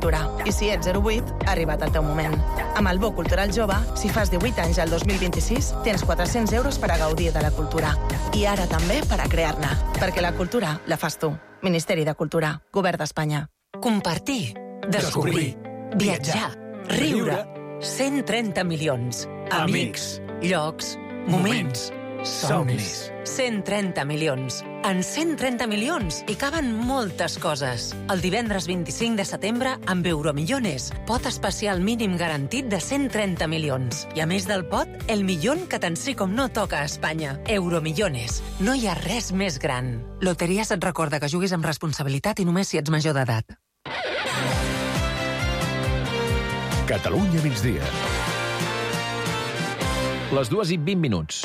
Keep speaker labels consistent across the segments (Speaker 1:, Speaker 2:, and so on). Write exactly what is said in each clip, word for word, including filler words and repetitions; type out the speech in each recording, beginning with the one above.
Speaker 1: cultura. I si ets zero vuit, ha arribat el teu moment. Amb el Bo Cultural Jove, si fas divuit anys al dos mil vint-i-sis, tens quatre-cents euros per a gaudir de la cultura. I ara també per a crear-ne. Perquè la cultura la fas tu. Ministeri de Cultura, Govern d'Espanya.
Speaker 2: Compartir, descobrir, viatjar, riure. cent trenta milions. Amics, llocs, moments, somnis. cent trenta milions. En cent trenta milions hi caben moltes coses. El divendres vint-i-cinc de setembre, amb Euromillones, pot especial mínim garantit de cent trenta milions. I a més del pot, el milió que tant sí com no toca a Espanya. Euromillones. No hi ha res més gran. Loteries et recorda que juguis amb responsabilitat i només si ets major d'edat.
Speaker 3: Catalunya migdia. Les dues i vint minuts.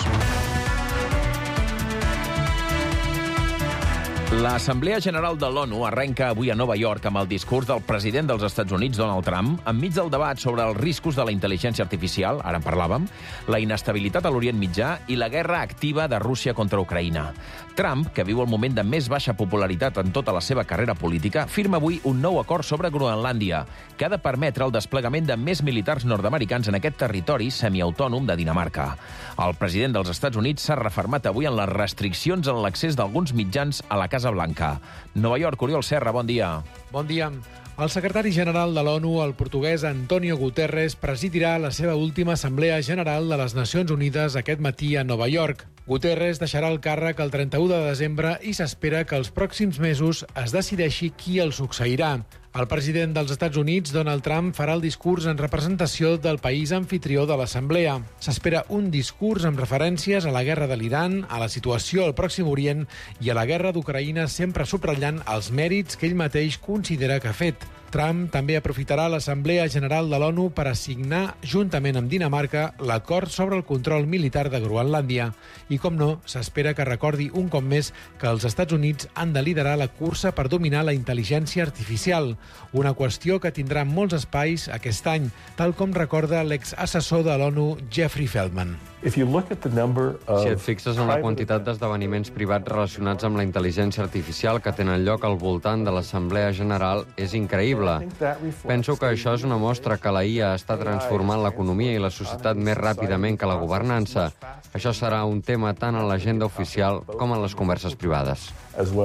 Speaker 3: L'Assemblea General de l'ONU arrenca avui a Nova York amb el discurs del president dels Estats Units, Donald Trump, enmig del debat sobre els riscos de la intel·ligència artificial, ara en parlàvem, la inestabilitat a l'Orient Mitjà i la guerra activa de Rússia contra Ucraïna. Trump, que viu el moment de més baixa popularitat en tota la seva carrera política, firma avui un nou acord sobre Groenlàndia, que ha de permetre el desplegament de més militars nord-americans en aquest territori semiautònom de Dinamarca. El president dels Estats Units s'ha refermat avui en les restriccions en l'accés d'alguns mitjans a la Casa Blanca. Nova York, Oriol Serra, bon dia.
Speaker 4: Bon dia. El secretari general de l'ONU, el portuguès António Guterres, presidirà la seva última Assemblea General de les Nacions Unides aquest matí a Nova York. Guterres deixarà el càrrec el trenta-u de desembre i s'espera que els pròxims mesos es decideixi qui el succeirà. El president dels Estats Units, Donald Trump, farà el discurs en representació del país anfitrió de l'Assemblea. S'espera un discurs amb referències a la guerra de l'Iran, a la situació al Pròxim Orient i a la guerra d'Ucraïna, sempre subratllant els mèrits que ell mateix considera que ha fet. Trump també aprofitarà l'Assemblea General de l'ONU per assignar, juntament amb Dinamarca, l'acord sobre el control militar de Groenlàndia. I, com no, s'espera que recordi un cop més que els Estats Units han de liderar la cursa per dominar la intel·ligència artificial, una qüestió que tindrà molts espais aquest any, tal com recorda l'exassessor de l'ONU, Jeffrey Feldman.
Speaker 5: Si et fixes en la quantitat d'esdeveniments privats relacionats amb la intel·ligència artificial que tenen lloc al voltant de l'Assemblea General, és increïble. Penso que això és una mostra que la I A està transformant l'economia i la societat més ràpidament que la governança. Això serà un tema tant en l'agenda oficial com en les converses privades.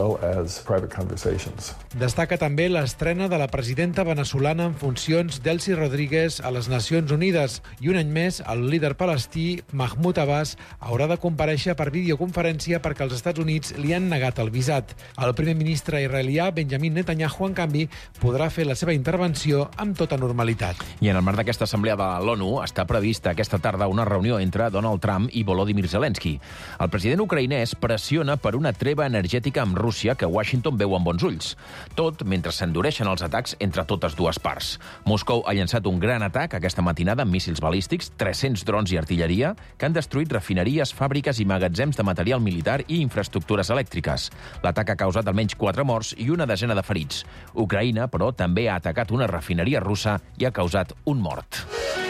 Speaker 4: Destaca també l'estrena de la presidenta veneçolana en funcions Delcy Rodríguez a les Nacions Unides i un any més el líder palestí Mahmoud Abbas haurà de comparèixer per videoconferència perquè els Estats Units li han negat el visat. El primer ministre israelià Benjamin Netanyahu, en canvi, podrà fer la seva intervenció amb tota normalitat.
Speaker 3: I en el marc d'aquesta assemblea de l'ONU està prevista aquesta tarda una reunió entre Donald Trump i Volodymyr Zelensky. El president ucraïnès pressiona per una treva energètica amb Rússia que Washington veu amb bons ulls. Tot mentre s'endureixen els atacs entre totes dues parts. Moscou ha llançat un gran atac aquesta matinada amb míssils balístics, tres-cents drons i artilleria, que han destruït refineries, fàbriques i magatzems de material militar i infraestructures elèctriques. L'atac ha causat almenys quatre morts i una desena de ferits. Ucraïna, però, també ha atacat una refineria russa i ha causat un mort.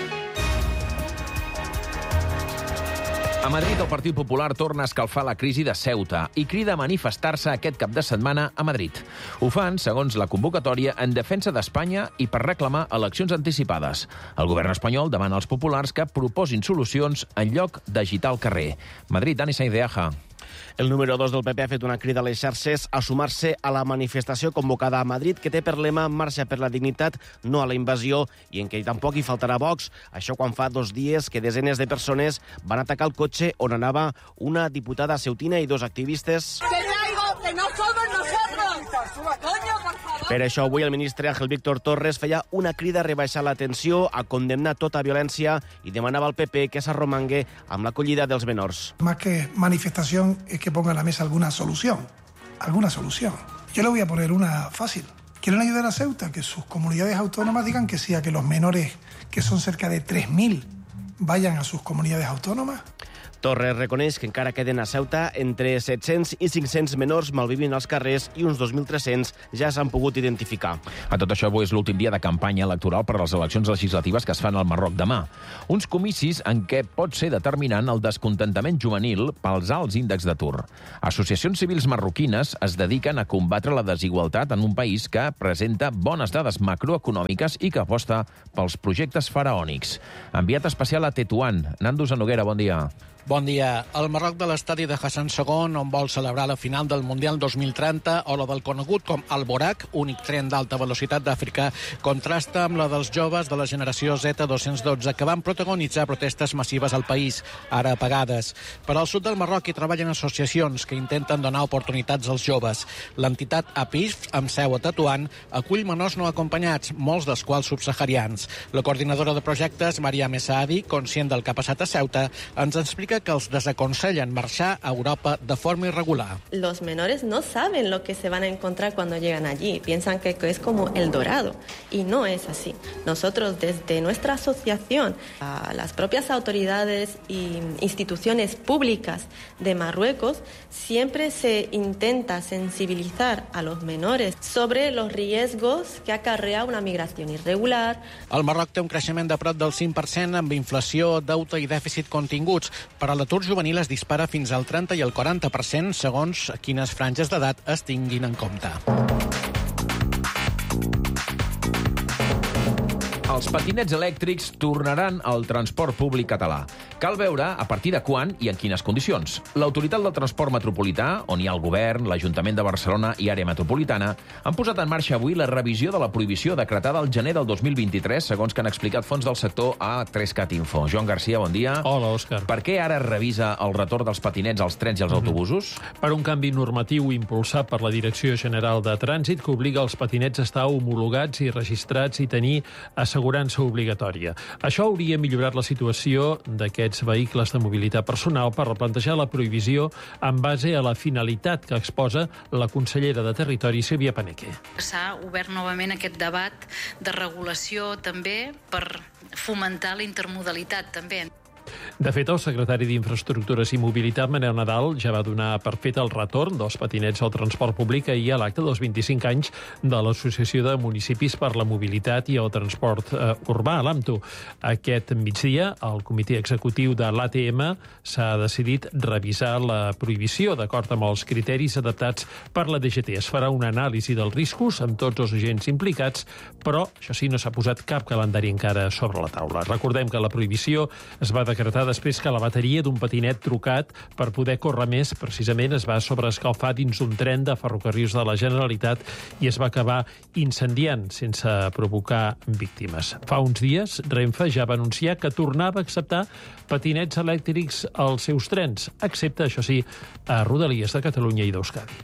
Speaker 3: A Madrid, el Partit Popular torna a escalfar la crisi de Ceuta i crida a manifestar-se aquest cap de setmana a Madrid. Ho fan, segons la convocatòria, en defensa d'Espanya i per reclamar eleccions anticipades. El govern espanyol demana als populars que proposin solucions en lloc d'agitar el carrer. Madrid, Dani Sainz de Aja.
Speaker 6: El número dos del P P ha fet una crida a les xarxes a sumar-se a la manifestació convocada a Madrid, que té per lema Marxa per la dignitat, no a la invasió, i en què tampoc hi faltarà Vox. Això quan fa dos dies que desenes de persones van atacar el cotxe on anava una diputada ceutina i dos activistes.
Speaker 7: Que traigo, que no somos nosotros. Coño, por favor.
Speaker 6: Per això avui el ministre Ángel Víctor Torres feia una crida a rebaixar la tensió, a condemnar tota violència i demanava al P P que s'arromangue amb l'acollida dels menors.
Speaker 8: Más que manifestación es que ponga en la mesa alguna solución, alguna solución. Yo le voy a poner una fácil. ¿Quieren ayudar a Ceuta? Que sus comunidades autónomas digan que sí, a que los menores, que son cerca de tres mil, vayan a sus comunidades autónomas.
Speaker 6: Torres reconeix que encara queden a Ceuta entre set-cents i cinc-cents menors malvivint als carrers i uns dos mil tres-cents ja s'han pogut identificar.
Speaker 3: A tot això, avui és l'últim dia de campanya electoral per a les eleccions legislatives que es fan al Marroc demà. Uns comicis en què pot ser determinant el descontentament juvenil pels alts índexs d'atur. Associacions civils marroquines es dediquen a combatre la desigualtat en un país que presenta bones dades macroeconòmiques i que aposta pels projectes faraònics. Enviat especial a Tetuan. Nando Zanoguera, bon dia.
Speaker 9: Bon dia. El Marroc de l'estadi de Hassan segon, on vol celebrar la final del Mundial dos mil trenta, o la del conegut com el Borac, únic tren d'alta velocitat d'Àfrica, contrasta amb la dels joves de la generació Z dos-cents dotze, que van protagonitzar protestes massives al país, ara apagades. Per al sud del Marroc hi treballen associacions que intenten donar oportunitats als joves. L'entitat A P I F, amb seu a Tetuan, acull menors no acompanyats, molts dels quals subsaharians. La coordinadora de projectes, Maria Messaadi, conscient del que ha passat a Ceuta, ens explica que els desaconsellen marxar a Europa de forma irregular.
Speaker 10: Los menores no saben lo que se van a encontrar cuando llegan allí. Piensan que es como el Dorado. Y no es así. Nosotros, desde nuestra asociación, a las propias autoridades e instituciones públicas de Marruecos, siempre se intenta sensibilizar a los menores sobre los riesgos que acarrea una migración irregular.
Speaker 9: El Marroc té un creixement de prop del cinc per cent amb inflació, deute i dèficit continguts, però l'atur juvenil es dispara fins al trenta i el quaranta per cent segons quines franges d'edat es tinguin en compte.
Speaker 3: Els patinets elèctrics tornaran al transport públic català. Cal veure a partir de quan i en quines condicions. L'Autoritat del Transport Metropolità, on hi ha el Govern, l'Ajuntament de Barcelona i Àrea Metropolitana, han posat en marxa avui la revisió de la prohibició decretada al gener del dos mil vint-i-tres, segons que han explicat fons del sector a tres cat Info. Joan Garcia, bon dia.
Speaker 11: Hola, Òscar.
Speaker 3: Per què ara es revisa el retorn dels patinets als trens i als autobusos?
Speaker 11: Per un canvi normatiu impulsat per la Direcció General de Trànsit que obliga els patinets a estar homologats i registrats i tenir assegurança obligatòria. Això hauria millorat la situació d'aquests vehicles de mobilitat personal per replantejar la prohibició en base a la finalitat que exposa la consellera de Territori, Sílvia Paneque.
Speaker 12: S'ha obert novament aquest debat de regulació també per fomentar la intermodalitat també.
Speaker 11: De fet, el secretari d'Infraestructures i Mobilitat, Manel Nadal, ja va donar per fet el retorn dels patinets al transport públic ahir a l'acte dels vint-i-cinc anys de l'Associació de Municipis per la Mobilitat i el Transport eh, Urbà, l'AMTU. Aquest migdia, el comitè executiu de l'A T M s'ha decidit revisar la prohibició d'acord amb els criteris adaptats per la D G T. Es farà una anàlisi dels riscos amb tots els agents implicats, però, això sí, no s'ha posat cap calendari encara sobre la taula. Recordem que la prohibició es va decretar després que la bateria d'un patinet trucat per poder córrer més, precisament es va sobreescalfar dins un tren de ferrocarrils de la Generalitat i es va acabar incendiant sense provocar víctimes. Fa uns dies, Renfe ja va anunciar que tornava a acceptar patinets elèctrics als seus trens, excepte, això sí, a Rodalies de Catalunya i d'Euskadi.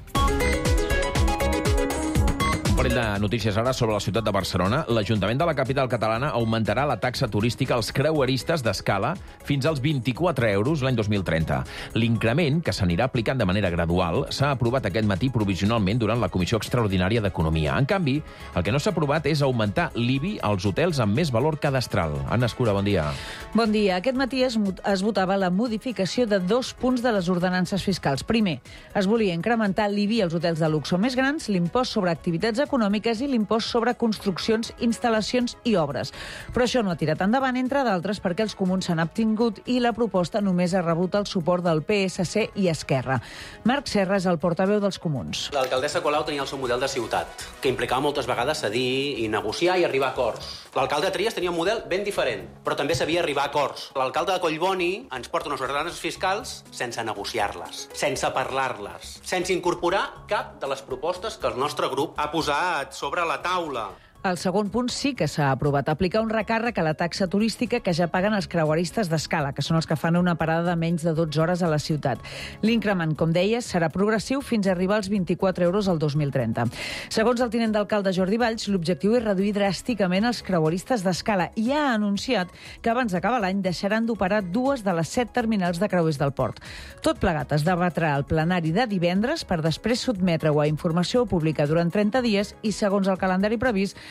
Speaker 3: Un parell de notícies ara sobre la ciutat de Barcelona. L'Ajuntament de la capital catalana augmentarà la taxa turística als creueristes d'escala fins als vint-i-quatre euros l'any dos mil trenta. L'increment, que s'anirà aplicant de manera gradual, s'ha aprovat aquest matí provisionalment durant la Comissió Extraordinària d'Economia. En canvi, el que no s'ha aprovat és augmentar l'I B I als hotels amb més valor cadastral. Anna Escura, bon dia.
Speaker 13: Bon dia. Aquest matí es, es votava la modificació de dos punts de les ordenances fiscals. Primer, es volia incrementar l'I B I als hotels de luxe més grans, l'impost sobre activitats econòmiques i l'impost sobre construccions, instal·lacions i obres. Però això no ha tirat endavant, entre d'altres, perquè els comuns s'han abstingut i la proposta només ha rebut el suport del P S C i Esquerra. Marc Serra és el portaveu dels comuns.
Speaker 14: L'alcaldessa Colau tenia el seu model de ciutat, que implicava moltes vegades cedir i negociar i arribar a acords. L'alcalde Trias tenia un model ben diferent, però també sabia arribar a acords. L'alcalde de Collboni ens porta unes ordenances fiscals sense negociar-les, sense parlar-les, sense incorporar cap de les propostes que el nostre grup ha posat sobre la taula.
Speaker 13: El segon punt sí que s'ha aprovat, aplicar un recàrrec a la taxa turística que ja paguen els creueristes d'escala, que són els que fan una parada de menys de dotze hores a la ciutat. L'increment, com deies, serà progressiu fins a arribar als vint-i-quatre euros al dos mil trenta. Segons el tinent d'alcalde Jordi Valls, l'objectiu és reduir dràsticament els creueristes d'escala i ha anunciat que abans d'acabar l'any deixaran d'operar dues de les set terminals de creuers del port. Tot plegat es debatrà al plenari de divendres per després sotmetre-ho a informació pública durant trenta dies i, segons el calendari previst,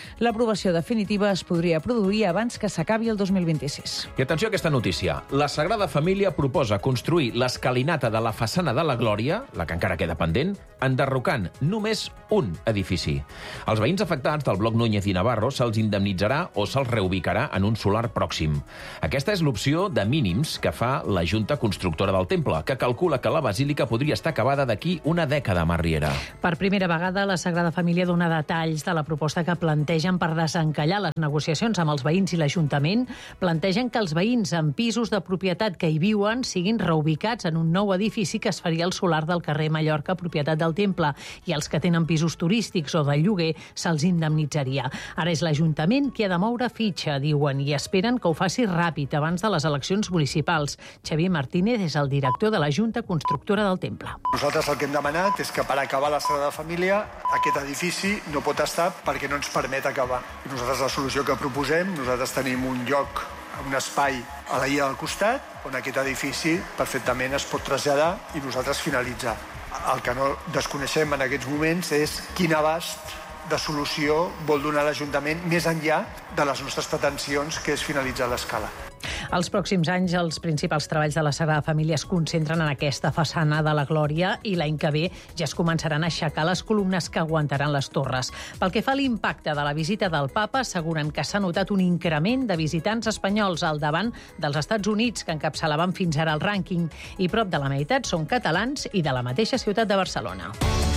Speaker 13: L'aprovació definitiva es podria produir abans que s'acabi el dos mil vint-i-sis.
Speaker 3: I atenció a aquesta notícia. La Sagrada Família proposa construir l'escalinata de la façana de la Glòria, la que encara queda pendent, enderrocant només un edifici. Els veïns afectats del bloc Núñez i Navarro se'ls indemnitzarà o se'ls reubicarà en un solar pròxim. Aquesta és l'opció de mínims que fa la Junta Constructora del Temple, que calcula que la basílica podria estar acabada d'aquí una dècada, Mar Riera.
Speaker 15: Per primera vegada, la Sagrada Família dona detalls de la proposta que plantegen per desencallar les negociacions amb els veïns i l'Ajuntament. Plantegen que els veïns amb pisos de propietat que hi viuen siguin reubicats en un nou edifici que es faria al solar del carrer Mallorca, propietat del Temple, i els que tenen pisos turístics o de lloguer se'ls indemnitzaria. Ara és l'Ajuntament qui ha de moure fitxa, diuen, i esperen que ho faci ràpid abans de les eleccions municipals. Xavier Martínez és el director de la Junta Constructora del Temple.
Speaker 16: Nosaltres el que hem demanat és que per acabar la Sagrada Família aquest edifici no pot estar perquè no ens permet acabar. I nosaltres la solució que proposem, nosaltres tenim un lloc, un espai a la illa del costat on aquest edifici perfectament es pot traslladar i nosaltres finalitzar. El que no desconeixem en aquests moments és quin abast de solució vol donar l'Ajuntament més enllà de les nostres pretensions, que és finalitzar l'escala.
Speaker 15: Els pròxims anys, els principals treballs de la Sagrada Família es concentren en aquesta façana de la Glòria i l'any que ve ja es començaran a aixecar les columnes que aguantaran les torres. Pel que fa a l'impacte de la visita del papa, asseguren que s'ha notat un increment de visitants espanyols al davant dels Estats Units, que encapçalaven fins ara el rànquing, i prop de la meitat són catalans i de la mateixa ciutat de Barcelona.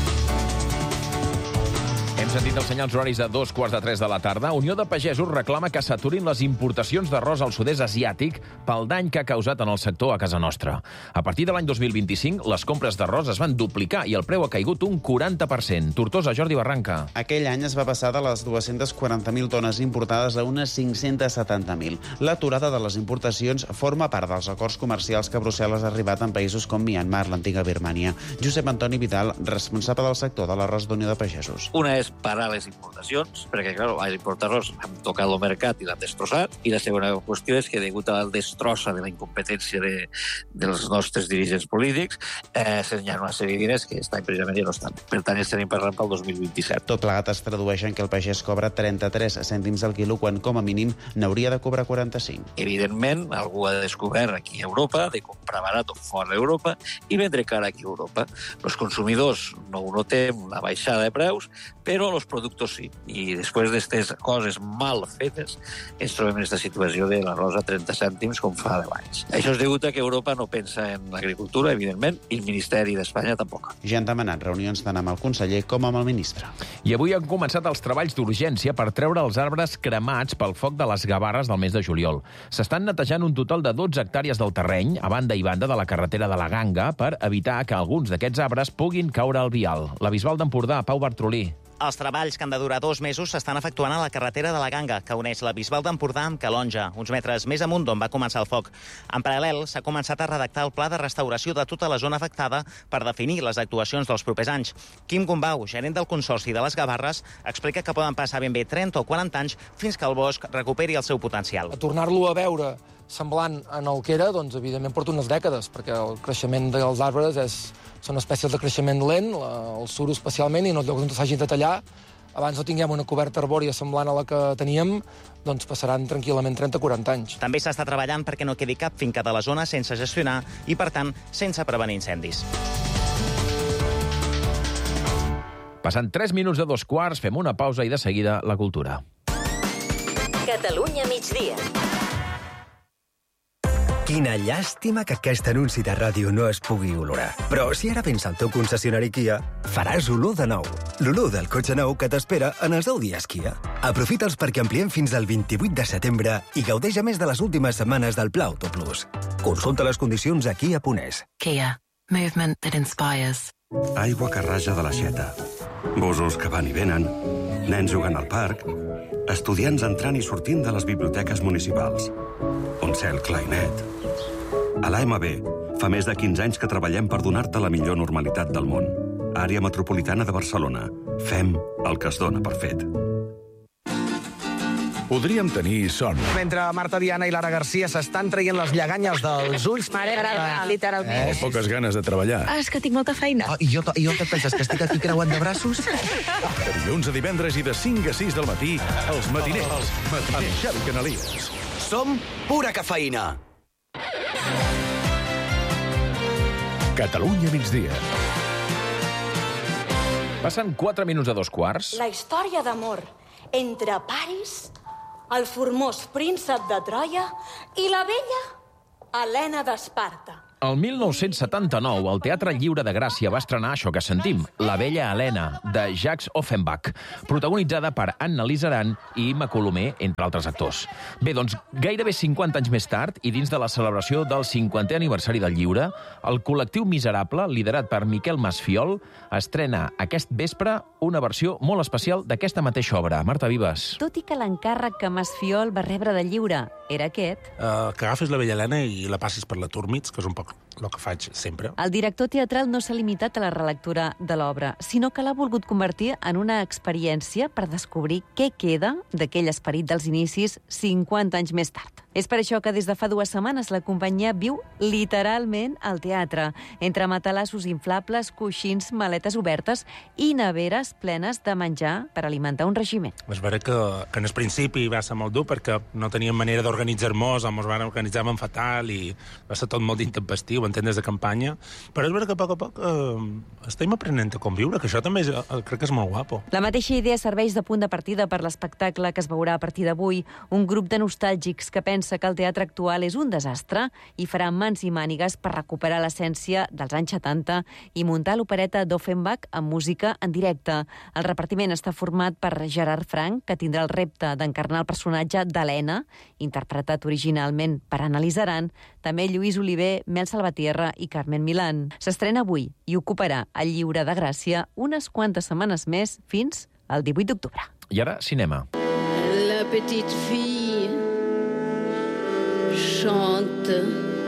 Speaker 3: Hem sentit els senyals horaris de dos quarts de tres de la tarda. Unió de Pagesos reclama que s'aturin les importacions d'arròs al sud-est asiàtic pel dany que ha causat en el sector a casa nostra. A partir de l'any dos mil vint-i-cinc, les compres d'arròs es van duplicar i el preu ha caigut un quaranta per cent. Tortosa, Jordi Barranca.
Speaker 17: Aquell any es va passar de les dues-centes quaranta mil tones importades a unes cinc-centes setanta mil. L'aturada de les importacions forma part dels acords comercials que Brussel·les ha arribat en països com Myanmar, l'antiga Birmània. Josep Antoni Vidal, responsable del sector de l'arròs d'Unió de Pagesos.
Speaker 18: Una és parar les importacions, perquè, clar, els importadors han tocat el mercat i l'han destrossat, i la segona qüestió és que, degut a la destrossa de la incompetència de, dels nostres dirigents polítics, eh, hi ha una sèrie de diners que aquest any precisament ja no estan. Per tant, estarem parlant pel dos mil vint-i-set.
Speaker 17: Tot plegat es tradueix en que el pagès cobra trenta-tres cèntims al quilo, quan, com a mínim, n'hauria de cobrar quaranta-cinc.
Speaker 18: Evidentment, algú ha descobert aquí a Europa de comprar barat fora d'Europa i vendre cara aquí a Europa. Els consumidors no ho notem, la baixada de preus, però els productes sí. I després d'aquestes coses mal fetes, ens trobem en aquesta situació de l'arròs a trenta cèntims com fa deu anys. Això és degut a que Europa no pensa en l'agricultura, evidentment, i el Ministeri d'Espanya tampoc.
Speaker 17: Ja han demanat reunions tant amb el conseller com amb el ministre.
Speaker 3: I avui han començat els treballs d'urgència per treure els arbres cremats pel foc de les Gavarres del mes de juliol. S'estan netejant un total de dotze hectàrees del terreny, a banda i banda de la carretera de la Ganga, per evitar que alguns d'aquests arbres puguin caure al vial. La Bisbal d'Empordà, Pau Bartrolí.
Speaker 19: Els treballs que han de durar dos mesos s'estan efectuant a la carretera de la Ganga, que uneix la Bisbal d'Empordà amb Calonja, uns metres més amunt d'on va començar el foc. En paral·lel, s'ha començat a redactar el pla de restauració de tota la zona afectada per definir les actuacions dels propers anys. Quim Gombau, gerent del Consorci de les Gavarres, explica que poden passar ben bé trenta o quaranta anys fins que el bosc recuperi el seu potencial.
Speaker 20: Tornar-lo a veure semblant en el que era, doncs, evidentment, porta unes dècades, perquè el creixement dels arbres és, són espècies de creixement lent, la, el suro especialment, i en els llocs on s'hagin de tallar, abans no tinguem una coberta arbòria semblant a la que teníem, doncs passaran tranquil·lament trenta o quaranta anys.
Speaker 19: També s'està treballant perquè no quedi cap finca de la zona sense gestionar i, per tant, sense prevenir incendis.
Speaker 3: Passant tres minuts de dos quarts, fem una pausa i de seguida la cultura.
Speaker 21: Catalunya migdia.
Speaker 22: Quina llàstima que aquest anunci de ràdio no es pugui olorar. Però si ara vens al teu concessionari Kia, faràs olor de nou. L'olor del cotxe nou que t'espera en els deu dies Kia. Aprofita'ls perquè ampliem fins al vint-i-vuit de setembre i gaudeix a més de les últimes setmanes del Pla Auto Plus. Consulta les condicions a kia punt es.
Speaker 23: Kia. Movement that inspires.
Speaker 24: Aigua que raja de l'aixeta. Busos que van i venen. Nens jugant al parc. Estudiants entrant i sortint de les biblioteques municipals. Un cel clar i net. A l'A M B fa més de quinze anys que treballem per donar-te la millor normalitat del món. Àrea Metropolitana de Barcelona. Fem el que es dona per fet.
Speaker 1: podríem tenir son.
Speaker 2: Mentre Marta Viana i Lara Garcia s'estan traient les lleganyes dels ulls...
Speaker 5: Mare, literalment.
Speaker 1: Eh, poques ganes de treballar.
Speaker 5: Ah, és que tinc molta feina.
Speaker 2: Oh, i, jo, I jo què et penses, que estic aquí creuat de braços?
Speaker 1: De dilluns a divendres i de cinc a sis del matí, els matiners, amb Xavi Canalies.
Speaker 21: Som pura cafeïna.
Speaker 1: Catalunya migdia.
Speaker 3: Passen quatre minuts a dos quarts.
Speaker 25: La història d'amor entre Paris, el formós príncep de Troia i la bella Helena d'Esparta.
Speaker 3: El mil nou-cents setanta-nou, el Teatre Lliure de Gràcia va estrenar això que sentim, La bella Helena, de Jacques Offenbach, protagonitzada per Anna Lizaran i Imma Colomer, entre altres actors. Bé, doncs, gairebé cinquanta anys més tard, i dins de la celebració del cinquantè aniversari del Lliure, el col·lectiu Miserable, liderat per Miquel Masfiol, estrena aquest vespre una versió molt especial d'aquesta mateixa obra. Marta Vives.
Speaker 26: Tot i que l'encàrrec que Masfiol va rebre del Lliure era aquest...
Speaker 27: Uh, que agafis la bella Helena i la passis per la Turmits, que és un poc el que faig sempre.
Speaker 26: El director teatral no s'ha limitat a la relectura de l'obra, sinó que l'ha volgut convertir en una experiència per descobrir què queda d'aquell esperit dels inicis cinquanta anys més tard. És per això que des de fa dues setmanes la companyia viu literalment al teatre, entre matalassos inflables, coixins, maletes obertes i neveres plenes de menjar per alimentar un regiment.
Speaker 27: És veritat que, que en el principi va ser molt dur perquè no teníem manera d'organitzar-nos, ens van organitzar fatal i va ser tot molt intempestiu, entenc, des de campanya, però és veritat que a poc a poc eh, estem aprenent a conviure, que això també és, eh, crec que és molt guapo.
Speaker 26: La mateixa idea serveix de punt de partida per l'espectacle que es veurà a partir d'avui, un grup de nostàlgics que pensa que el teatre actual és un desastre i farà mans i mànigues per recuperar l'essència dels anys setanta i muntar l'opereta d'Offenbach amb música en directe. El repartiment està format per Gerard Frank, que tindrà el repte d'encarnar el personatge d'Helena, interpretat originalment per Anna Lizaran, també Lluís Oliver, Mel Salvatierra i Carmen Milán. S'estrena avui i ocuparà el Lliure de Gràcia unes quantes setmanes més fins al divuit d'octubre.
Speaker 3: I ara, cinema.
Speaker 28: La petite fille chante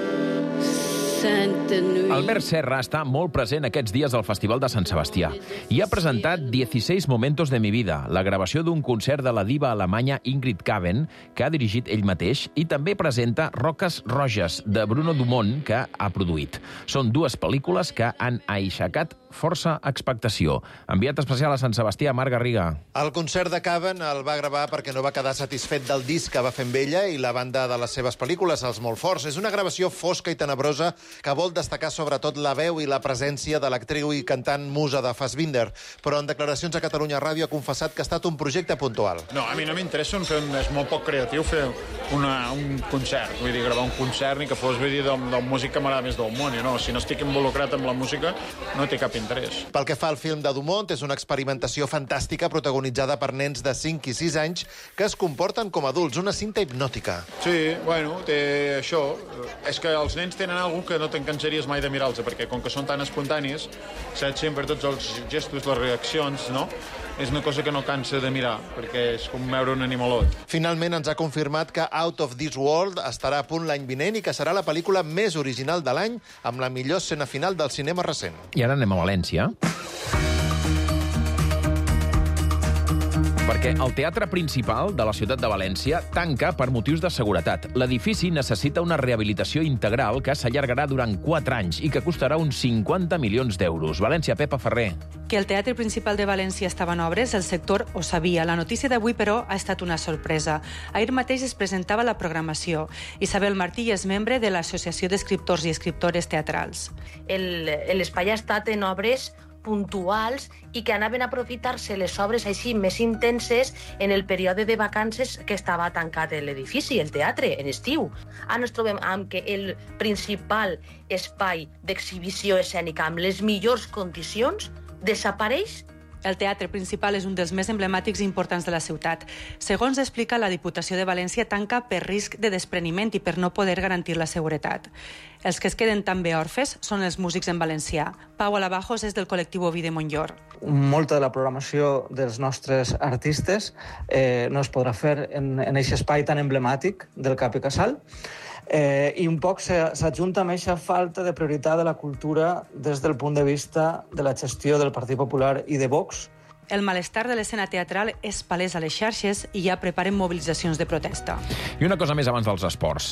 Speaker 28: Sainte Nuit.
Speaker 3: Albert Serra està molt present aquests dies al Festival de Sant Sebastià i ha presentat dieciséis momentos de mi vida, la gravació d'un concert de la diva alemanya Ingrid Kaven, que ha dirigit ell mateix, i també presenta Roques Roges, de Bruno Dumont, que ha produït. Són dues pel·lícules que han aixecat força expectació. Enviat especial a Sant Sebastià, Marc Garriga.
Speaker 29: El concert de Kaven el va gravar perquè no va quedar satisfet del disc que va fer amb ella i la banda de les seves pel·lícules, Els Molt Forts. És una gravació fosca i tenebrosa que vol destacar sobretot la veu i la presència de l'actriu i cantant musa de Fassbinder, però en declaracions a Catalunya Ràdio ha confessat que ha estat un projecte puntual.
Speaker 30: No, a mi no m'interessa, és molt poc creatiu fer una, un concert, vull dir, gravar un concert ni que fos, vull dir, de, de música que m'agrada més del món, i no, si no estic involucrat amb la música no té cap interès.
Speaker 29: Pel que fa al film de Dumont, és una experimentació fantàstica protagonitzada per nens de cinc i sis anys que es comporten com adults, una cinta hipnòtica.
Speaker 30: Sí, bueno, té això. És que els nens tenen alguna que no te'n cansaries mai de mirar-los, perquè com que són tan espontanis, saps sempre tots els gestos, les reaccions, no? És una cosa que no cansa de mirar, perquè és com veure un animalot.
Speaker 29: Finalment ens ha confirmat que Out of This World estarà a punt l'any vinent i que serà la pel·lícula més original de l'any amb la millor escena final del cinema recent.
Speaker 3: I ara anem a València. Perquè el teatre principal de la ciutat de València tanca per motius de seguretat. L'edifici necessita una rehabilitació integral que s'allargarà durant quatre anys i que costarà uns cinquanta milions d'euros. València, Pepa Ferrer.
Speaker 31: Que el Teatre Principal de València estava en obres, el sector ho sabia. La notícia d'avui, però, ha estat una sorpresa. Ahir mateix es presentava la programació. Isabel Martí és membre de l'Associació d'Escriptors i Escriptores Teatrals.
Speaker 32: L'espai ha estat en obres puntuals i que anaven a aprofitar-se les obres així més intenses en el període de vacances que estava tancat l'edifici, el teatre, en estiu. Ara ens trobem amb que el principal espai d'exhibició escènica amb les millors condicions desapareix.
Speaker 31: El teatre principal és un dels més emblemàtics i importants de la ciutat. Segons explica, la Diputació de València tanca per risc de despreniment i per no poder garantir la seguretat. Els que es queden també orfes són els músics en valencià. Pau Alabajos és del col·lectiu Oví de Montllor.
Speaker 33: Molta de la programació dels nostres artistes eh, no es podrà fer en aquest espai tan emblemàtic del Cap i Casal. Eh, I un poc s'ajunta amb aquesta falta de prioritat de la cultura des del punt de vista de la gestió del Partit Popular i de Vox,
Speaker 31: El malestar de l'escena teatral és palès a les xarxes i ja preparen mobilitzacions de protesta.
Speaker 3: I una cosa més abans dels esports.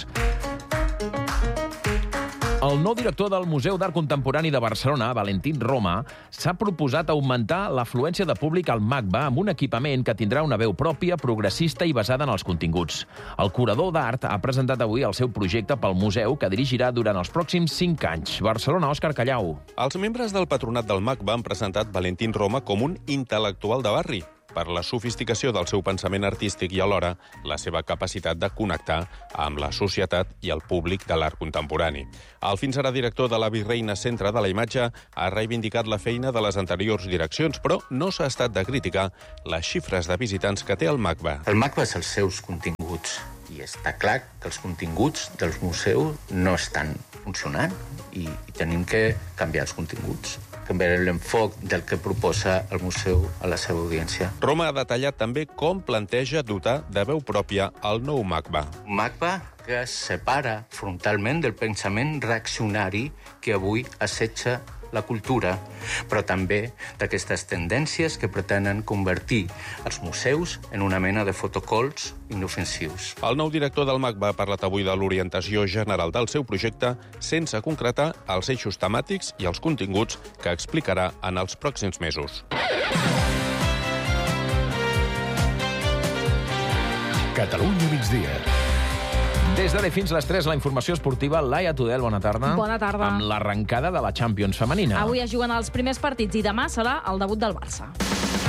Speaker 3: El nou director del Museu d'Art Contemporani de Barcelona, Valentín Roma, s'ha proposat augmentar l'afluència de públic al MACBA amb un equipament que tindrà una veu pròpia, progressista i basada en els continguts. El curador d'art ha presentat avui el seu projecte pel museu, que dirigirà durant els pròxims cinc anys. Barcelona, Òscar Callau.
Speaker 4: Els membres del patronat del MACBA han presentat Valentín Roma com un intel·lectual de barri, per la sofisticació del seu pensament artístic i alhora la seva capacitat de connectar amb la societat i el públic de l'art contemporani. El fins ara director de la Virreina Centre de la Imatge ha reivindicat la feina de les anteriors direccions, però no s'ha estat de criticar les xifres de visitants que té el MACBA.
Speaker 6: El MACBA és els seus continguts i està clar que els continguts dels museus no estan funcionant i, i tenim que canviar els continguts, canviar l'enfoc del que proposa el museu a la seva audiència.
Speaker 4: Roma ha detallat també com planteja dotar de veu pròpia el nou MACBA.
Speaker 6: Un MACBA que es separa frontalment del pensament reaccionari que avui assetja la cultura, però també d'aquestes tendències que pretenen convertir els museus en una mena de fotocols inofensius.
Speaker 4: El nou director del MACBA ha parlat avui de l'orientació general del seu projecte sense concretar els eixos temàtics i els continguts que explicarà en els pròxims mesos.
Speaker 1: Catalunya migdia.
Speaker 3: Des d'ara fins les tres, la informació esportiva. Laia Tudel, bona tarda.
Speaker 7: Bona tarda.
Speaker 3: Amb l'arrencada de la Champions femenina.
Speaker 7: Avui es juguen els primers partits i demà serà el debut del Barça.